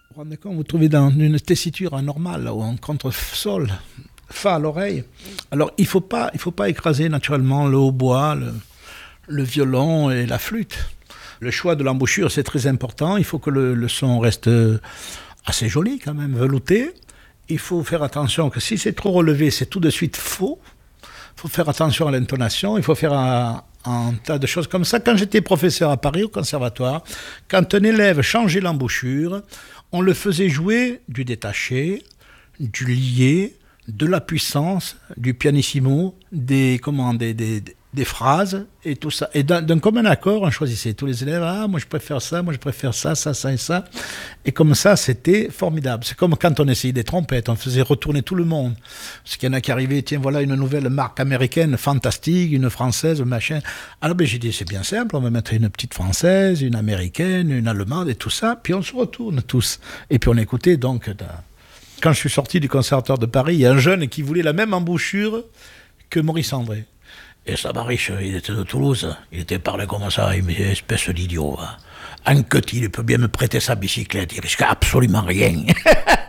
Vous vous rendez compte, vous trouvez dans une tessiture anormale ou en contre-sol, fa à l'oreille. Alors il faut pas écraser naturellement le hautbois, le violon et la flûte. Le choix de l'embouchure, c'est très important. Il faut que le son reste assez joli quand même, velouté. Il faut faire attention que si c'est trop relevé, c'est tout de suite faux. Il faut faire attention à l'intonation. Il faut faire un tas de choses comme ça. Quand j'étais professeur à Paris, au conservatoire, quand un élève changeait l'embouchure, on le faisait jouer du détaché, du lié, de la puissance, du pianissimo, des phrases et tout ça. Et d'un commun accord, on choisissait tous les élèves. Ah, moi je préfère ça et ça. Et comme ça, c'était formidable. C'est comme quand on essayait des trompettes, on faisait retourner tout le monde. Parce qu'il y en a qui arrivaient, tiens, voilà une nouvelle marque américaine fantastique, une française, machin. Alors j'ai dit, c'est bien simple, on va mettre une petite française, une américaine, une allemande et tout ça. Puis on se retourne tous. Et puis on écoutait donc. Quand je suis sorti du conservatoire de Paris, il y a un jeune qui voulait la même embouchure que Maurice André. Et Samariche, il était de Toulouse, il était parlé comme ça, il me dit, espèce d'idiot. Un petit, il peut bien me prêter sa bicyclette, il risque absolument rien.